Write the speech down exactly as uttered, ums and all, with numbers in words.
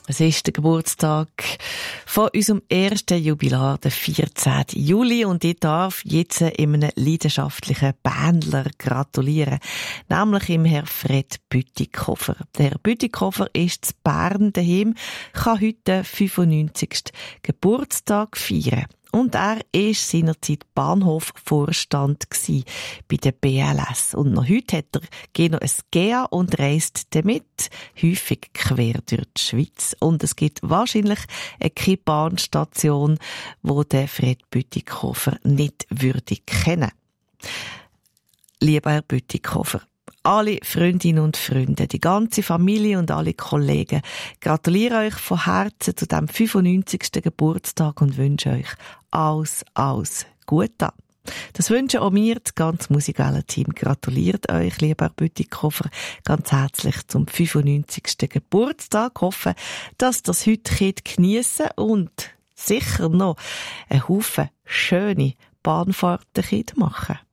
Es ist der Geburtstag von unserem ersten Jubilar, der vierzehnten Juli, und ich darf jetzt einem leidenschaftlichen Bändler gratulieren, nämlich im Herr Fred Bütikofer. Der Herr Bütikofer ist in Bern daheim, kann heute den fünfundneunzigsten Geburtstag feiern. Und er war seinerzeit Bahnhofvorstand bei der B L S. Und noch heute hat er genau ein G A und reist damit häufig quer durch die Schweiz. Und es gibt wahrscheinlich keine Bahnstation, wo der Fred Bütikofer nicht würde kennen. Lieber Herr Bütikofer, alle Freundinnen und Freunde, die ganze Familie und alle Kollegen gratulieren euch von Herzen zu diesem fünfundneunzigsten Geburtstag und wünschen euch alles, alles Gute. Das wünschen auch wir, das ganze Musikwellen-Team. Gratuliert euch, lieber Bütikofer, ganz herzlich zum fünfundneunzigsten Geburtstag. Hoffen, dass das heute geniessen und sicher noch einen Haufen schöne Bahnfahrten machen.